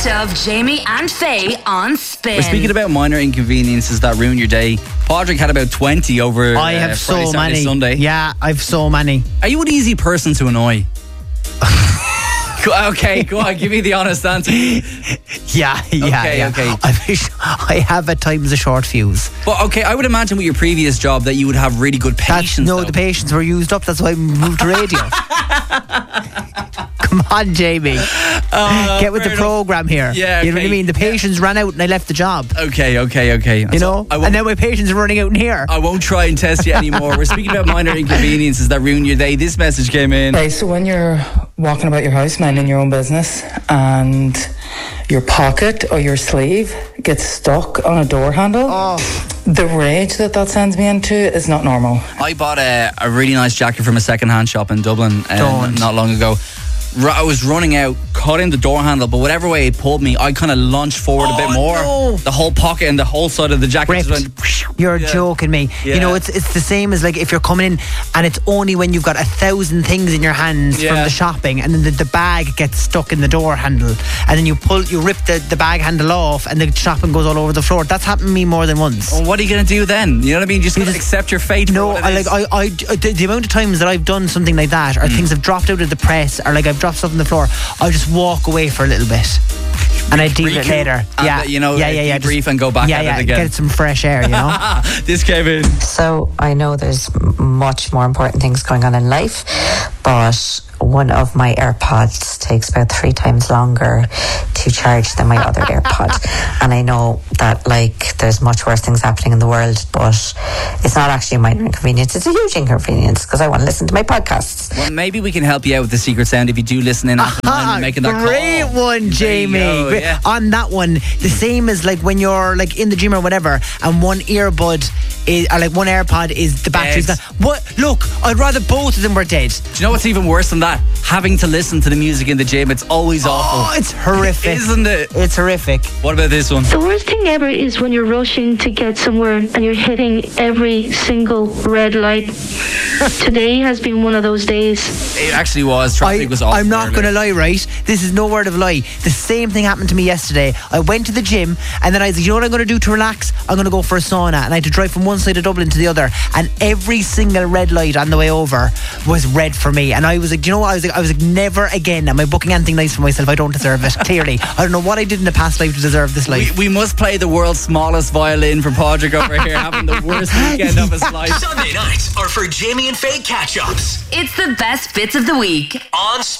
best of Jamie and Faye on Spin. We're speaking about minor inconveniences that ruin your day. Padraig had about 20 over I have Friday, so Saturday, many. Sunday. Yeah, I've so many. Are you an easy person to annoy? Okay, go on, give me the honest answer. Yeah. Okay. I have at times a short fuse. But okay, I would imagine with your previous job that you would have really good patience. The patience were used up. That's why I moved to radio. Come on, Jamie. Get with the program here. Yeah, you know what I okay. mean? The patience ran out and I left the job. Okay. You know? And now my patience is running out in here. I won't try and test you anymore. We're speaking about minor inconveniences that ruin your day. This message came in. Okay, so when you're walking about your house, minding your own business, and your pocket or your sleeve gets stuck on a door handle, the rage that sends me into is not normal. I bought a really nice jacket from a second-hand shop in Dublin not long ago. I was running out, caught in the door handle, but whatever way it pulled me, I kind of launched forward a bit more. No. The whole pocket and the whole side of the jacket just went. You're joking me. Yeah. You know, it's the same as like if you're coming in and it's only when you've got 1,000 things in your hands from the shopping, and then the bag gets stuck in the door handle, and then you rip the bag handle off and the shopping goes all over the floor. That's happened to me more than once. Well, what are you going to do then? You know what I mean? You just accept your fate. No, the amount of times that I've done something like that, or things have dropped out of the press, or like I've dropped stuff on the floor, I'll just walk away for a little bit and I deal it later. Debrief and go back at it again. Get some fresh air, you know. This came in. So I know there's much more important things going on in life, but one of my AirPods takes about 3 times longer to charge than my other AirPod. And I know that like there's much worse things happening in the world, but it's not actually a minor inconvenience, it's a huge inconvenience because I want to listen to my podcasts. Well, maybe we can help you out with the secret sound if you do listen in after making that great call. one, Jamie. On that one, the same as like when you're like in the gym or whatever, and one earbud is, or like one AirPod is the battery's gone. What? Look, I'd rather both of them were dead. Do you know what's even worse than that? Having to listen to the music in the gym. It's always awful. Oh, it's horrific. Isn't it? It's horrific. What about this one? The worst thing ever is when you're rushing to get somewhere and you're hitting every single red light. Today has been one of those days. It actually was. Traffic was awful. I'm not going to lie, right? This is no word of lie. The same thing happened to me yesterday. I went to the gym and then I was like, you know what I'm going to do to relax? I'm going to go for a sauna. And I had to drive from one side of Dublin to the other. And every single red light on the way over was red for me. And I was like, do you know what? I was like, never again am I booking anything nice for myself. I don't deserve it, clearly. I don't know what I did in the past life to deserve this life. We must play the world's smallest violin for Padraig over here, having the worst weekend of his life. Sunday nights are for Jamie and Faye catch-ups. It's the best bits of the week On